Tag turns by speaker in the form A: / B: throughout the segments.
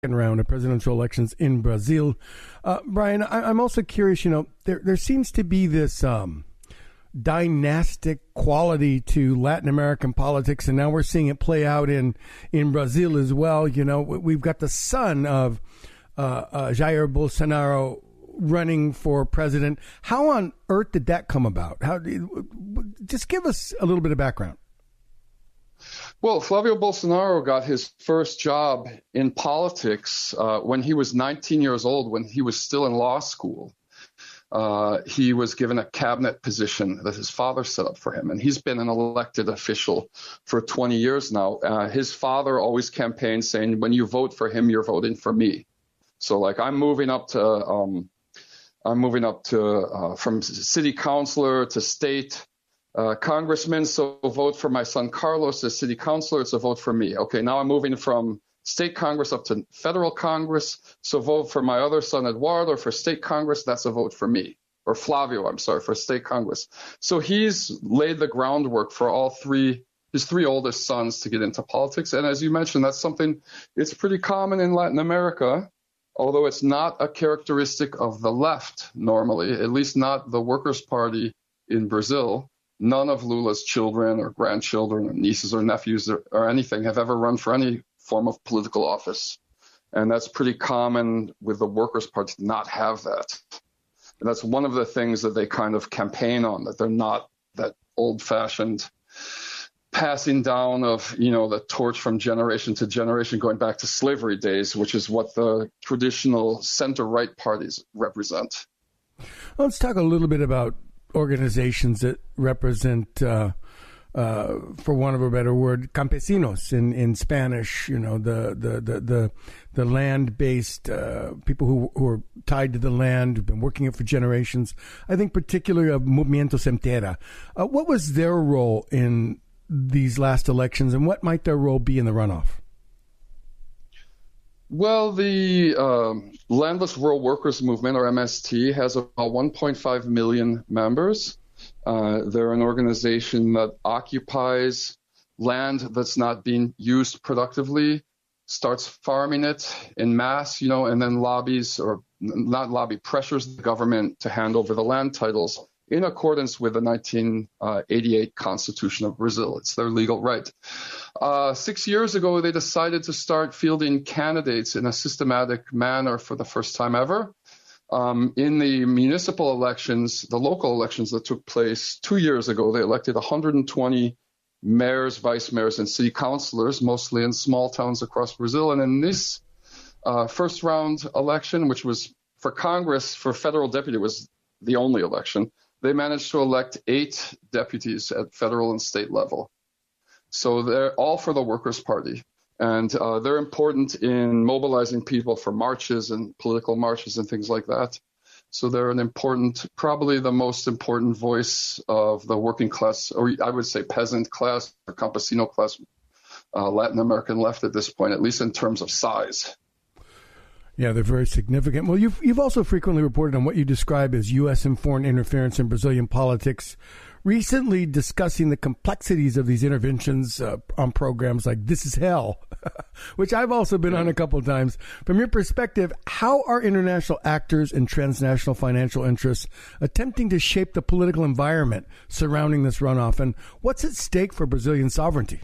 A: round of presidential elections in Brazil. Brian, I'm also curious, there seems to be this dynastic quality to Latin American politics, and now we're seeing it play out in Brazil as well. We've got the son of Jair Bolsonaro running for president. How on earth did that come about? Just give us a little bit of background.
B: Well, Flavio Bolsonaro got his first job in politics when he was 19 years old, when he was still in law school. He was given a cabinet position that his father set up for him, and he's been an elected official for 20 years now. His father always campaigned saying, when you vote for him, you're voting for me. So I'm moving up to from city councilor to state congressman, so vote for my son Carlos as city councilor, it's a vote for me. Okay, now I'm moving from state Congress up to federal Congress, so vote for my other son Eduardo for state Congress, that's a vote for me. Or Flavio, for state Congress. So he's laid the groundwork for his three oldest sons to get into politics. And as you mentioned, that's something, it's pretty common in Latin America, although it's not a characteristic of the left normally, at least not the Workers' Party in Brazil. None of Lula's children or grandchildren or nieces or nephews or anything have ever run for any form of political office. And that's pretty common with the Workers' Party to not have that. And that's one of the things that they kind of campaign on, that they're not that old-fashioned passing down of, the torch from generation to generation going back to slavery days, which is what the traditional center-right parties represent.
A: Let's talk a little bit about organizations that represent, for want of a better word, campesinos in Spanish. The land-based people who are tied to the land, who've been working it for generations. I think particularly of Movimiento Sem Terra. What was their role in these last elections, and what might their role be in the runoff?
B: Well, the Landless Rural Workers Movement, or MST, has about 1.5 million members. They're an organization that occupies land that's not being used productively, starts farming it en masse, and then pressures the government to hand over the land titles in accordance with the 1988 Constitution of Brazil. It's their legal right. 6 years ago, they decided to start fielding candidates in a systematic manner for the first time ever. In the municipal elections, the local elections that took place 2 years ago, they elected 120 mayors, vice mayors, and city councilors, mostly in small towns across Brazil. And in this first round election, which was for Congress, for federal deputy, was the only election, they managed to elect 8 deputies at federal and state level. So they're all for the Workers' Party. And they're important in mobilizing people for marches and political marches and things like that. So they're an important, probably the most important voice of the working class, or I would say peasant class or campesino class, Latin American left at this point, at least in terms of size.
A: Yeah, they're very significant. Well, you've also frequently reported on what you describe as U.S. and foreign interference in Brazilian politics, recently discussing the complexities of these interventions on programs like This Is Hell, which I've also been on a couple of times. From your perspective, how are international actors and transnational financial interests attempting to shape the political environment surrounding this runoff, and what's at stake for Brazilian sovereignty?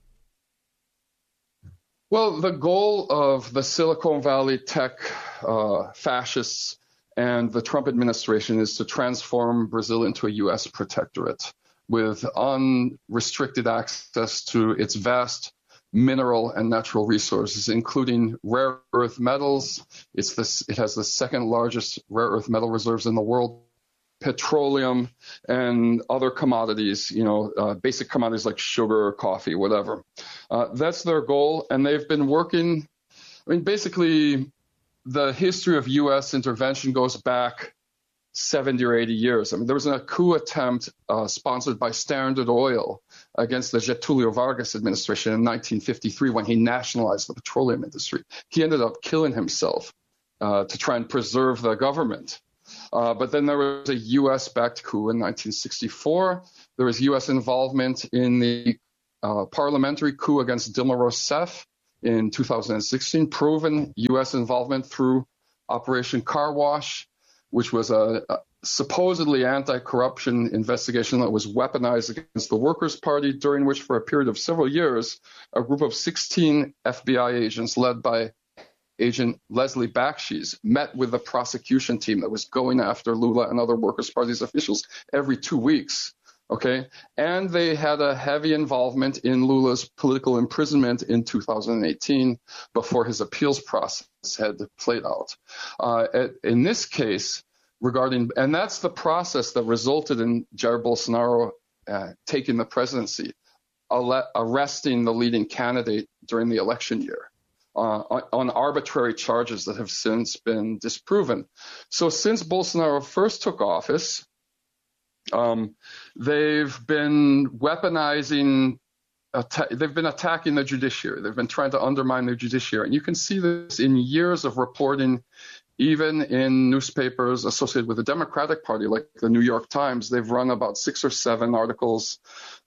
B: Well, the goal of the Silicon Valley tech fascists and the Trump administration is to transform Brazil into a U.S. protectorate with unrestricted access to its vast mineral and natural resources, including rare earth metals. It has the second largest rare earth metal reserves in the world, petroleum, and other commodities, basic commodities like sugar, coffee, whatever. That's their goal, and they've been working. Basically, the history of U.S. intervention goes back 70 or 80 years. There was a coup attempt sponsored by Standard Oil against the Getúlio Vargas administration in 1953 when he nationalized the petroleum industry. He ended up killing himself to try and preserve the government. But then there was a U.S.-backed coup in 1964. There was U.S. involvement in the parliamentary coup against Dilma Rousseff in 2016, proven U.S. involvement through Operation Car Wash, which was a supposedly anti-corruption investigation that was weaponized against the Workers' Party, during which, for a period of several years, a group of 16 FBI agents led by Agent Leslie Bakshi's met with the prosecution team that was going after Lula and other Workers' Party's officials every 2 weeks. Okay, and they had a heavy involvement in Lula's political imprisonment in 2018 before his appeals process had played out. In this case, and that's the process that resulted in Jair Bolsonaro taking the presidency, arresting the leading candidate during the election year on arbitrary charges that have since been disproven. So since Bolsonaro first took office, they've been weaponizing, they've been attacking the judiciary. They've been trying to undermine the judiciary. And you can see this in years of reporting, even in newspapers associated with the Democratic Party, like the New York Times. They've run about 6 or 7 articles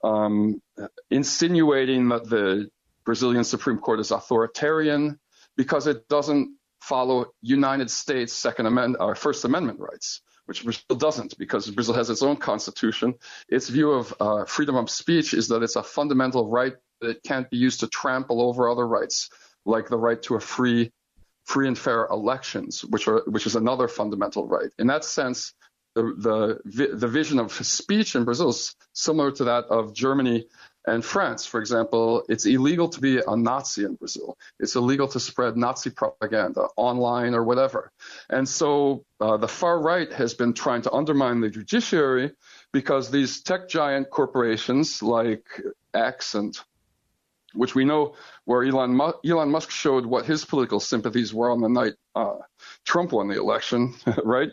B: insinuating that the Brazilian Supreme Court is authoritarian because it doesn't follow United States First Amendment rights, which Brazil doesn't, because Brazil has its own constitution. Its view of freedom of speech is that it's a fundamental right that can't be used to trample over other rights, like the right to a free and fair elections, which is another fundamental right. In that sense, the vision of speech in Brazil is similar to that of Germany and France. For example, it's illegal to be a Nazi in Brazil. It's illegal to spread Nazi propaganda online or whatever. And so the far right has been trying to undermine the judiciary because these tech giant corporations like X, and which we know where Elon Musk showed what his political sympathies were on the night Trump won the election, right?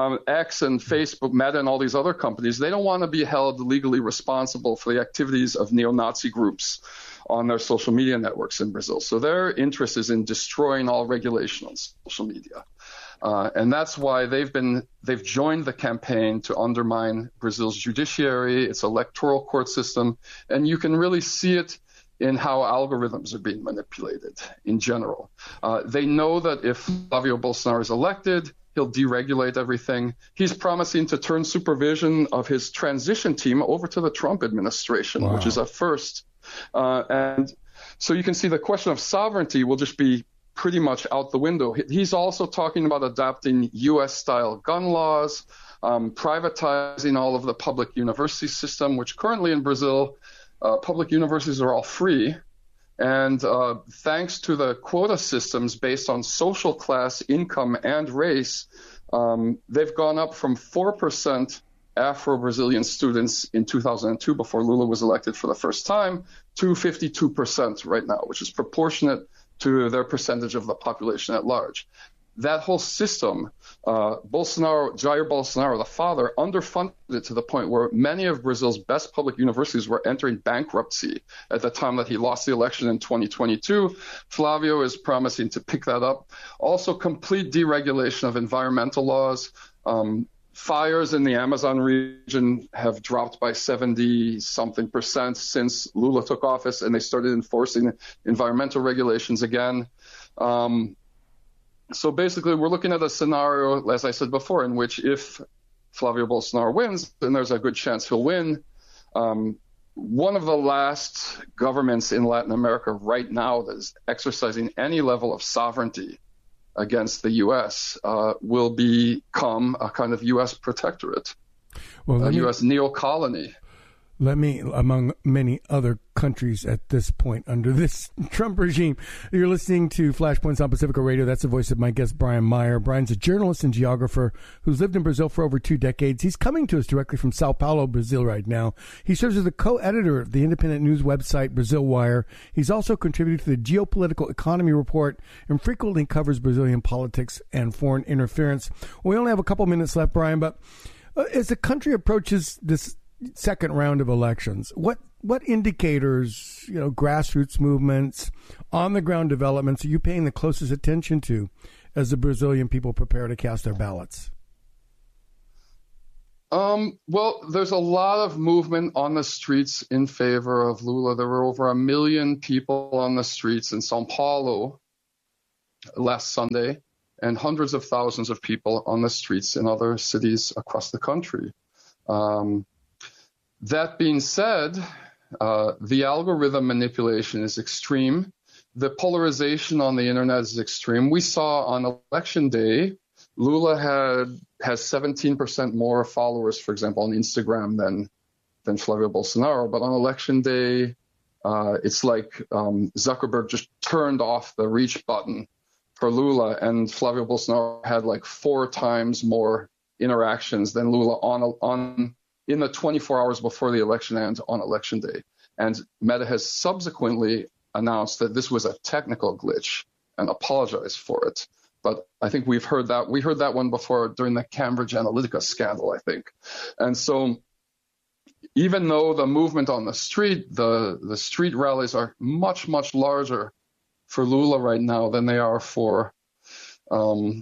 B: X and Facebook, Meta, and all these other companies, they don't want to be held legally responsible for the activities of neo-Nazi groups on their social media networks in Brazil. So their interest is in destroying all regulation on social media. And that's why they've joined the campaign to undermine Brazil's judiciary, its electoral court system, and you can really see it in how algorithms are being manipulated in general. They know that if Flavio Bolsonaro is elected, he'll deregulate everything. He's promising to turn supervision of his transition team over to the Trump administration, wow, which is a first. And so you can see the question of sovereignty will just be pretty much out the window. He's also talking about adopting U.S.-style gun laws, privatizing all of the public university system, which currently in Brazil, public universities are all free, and thanks to the quota systems based on social class, income, and race, they've gone up from 4% Afro-Brazilian students in 2002, before Lula was elected for the first time, to 52% right now, which is proportionate to their percentage of the population at large. That whole system, Jair Bolsonaro, the father, underfunded it to the point where many of Brazil's best public universities were entering bankruptcy at the time that he lost the election in 2022. Flavio is promising to pick that up. Also, complete deregulation of environmental laws. Fires in the Amazon region have dropped by 70-something% since Lula took office, and they started enforcing environmental regulations again. So basically, we're looking at a scenario, as I said before, in which if Flavio Bolsonaro wins, then there's a good chance he'll win. One of the last governments in Latin America right now that is exercising any level of sovereignty against the U.S. Will become a kind of U.S. protectorate, a U.S. neo-colony.
A: Let me, among many other countries at this point under this Trump regime, you're listening to Flashpoints on Pacifica Radio. That's the voice of my guest, Brian Meyer. Brian's a journalist and geographer who's lived in Brazil for over 2 decades. He's coming to us directly from Sao Paulo, Brazil right now. He serves as the co-editor of the independent news website Brazil Wire. He's also contributed to the Geopolitical Economy Report and frequently covers Brazilian politics and foreign interference. We only have a couple minutes left, Brian, but as the country approaches this second round of elections, what indicators, grassroots movements, on the ground developments are you paying the closest attention to as the Brazilian people prepare to cast their ballots?
B: Well, there's a lot of movement on the streets in favor of Lula. There were over 1 million people on the streets in São Paulo last Sunday, and hundreds of thousands of people on the streets in other cities across the country. That being said, the algorithm manipulation is extreme. The polarization on the internet is extreme. We saw on election day, Lula has 17% more followers, for example, on Instagram than Flavio Bolsonaro. But on election day, it's like Zuckerberg just turned off the reach button for Lula, and Flavio Bolsonaro had like 4 times more interactions than Lula in the 24 hours before the election and on election day. And Meta has subsequently announced that this was a technical glitch and apologized for it. But I think we heard that one before during the Cambridge Analytica scandal, I think. And so even though the movement on the street, the street rallies are much, much larger for Lula right now than they are for Flavio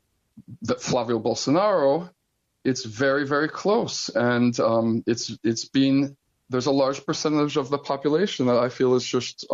B: Bolsonaro, it's very, very close. And there's a large percentage of the population that I feel is just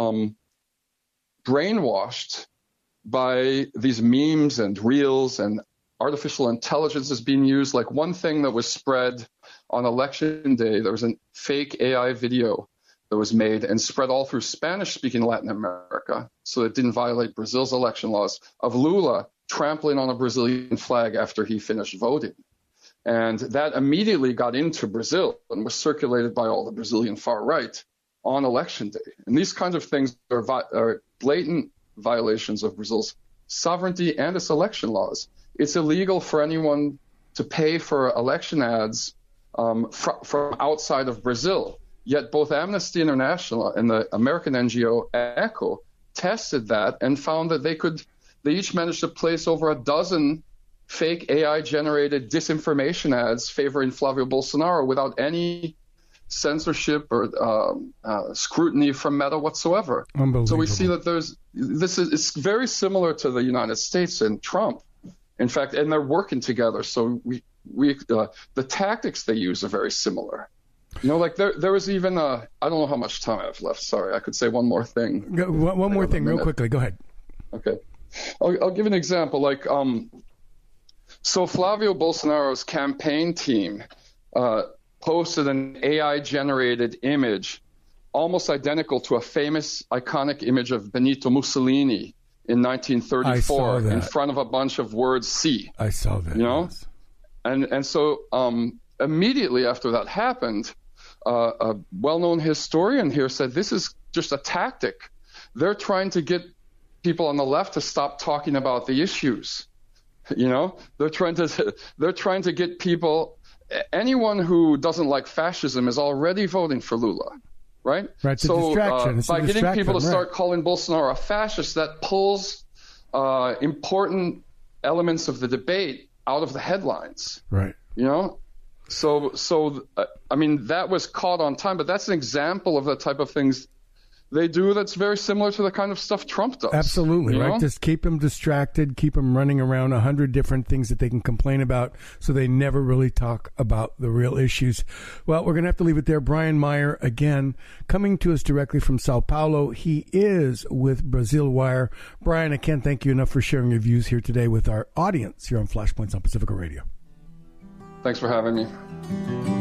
B: brainwashed by these memes and reels, and artificial intelligence is being used. Like one thing that was spread on election day, there was a fake AI video that was made and spread all through Spanish-speaking Latin America, so it didn't violate Brazil's election laws, of Lula trampling on a Brazilian flag after he finished voting. And that immediately got into Brazil and was circulated by all the Brazilian far right on election day. And these kinds of things are blatant violations of Brazil's sovereignty and its election laws. It's illegal for anyone to pay for election ads from outside of Brazil. Yet both Amnesty International and the American NGO ECHO tested that and found that they each managed to place over a dozen fake AI-generated disinformation ads favoring Flavio Bolsonaro without any censorship or scrutiny from Meta whatsoever. So we see that it's very similar to the United States and Trump, in fact, and they're working together. So the tactics they use are very similar. You know, like there was even I don't know how much time I have left. Sorry, I could say one more thing.
A: One more thing, real quickly. Go ahead.
B: Okay, I'll give an example. Like, so Flavio Bolsonaro's campaign team posted an AI-generated image almost identical to a famous, iconic image of Benito Mussolini in 1934 in front of a bunch of words C.
A: I saw that.
B: You know, yes. And so immediately after that happened, a well-known historian here said this is just a tactic. They're trying to get people on the left to stop talking about the issues. You know, they're trying to get people. Anyone who doesn't like fascism is already voting for Lula, right?
A: Right.
B: So by getting people to start calling Bolsonaro a fascist, that pulls important elements of the debate out of the headlines.
A: Right.
B: You know. So I mean, that was caught on time, but that's an example of the type of things they do that's very similar to the kind of stuff Trump does.
A: Absolutely, right? Just keep them distracted, keep them running around 100 different things that they can complain about, so they never really talk about the real issues. Well, we're going to have to leave it there. Brian Meyer, again, coming to us directly from Sao Paulo. He is with Brazil Wire. Brian, I can't thank you enough for sharing your views here today with our audience here on Flashpoints on Pacifica Radio.
B: Thanks for having me.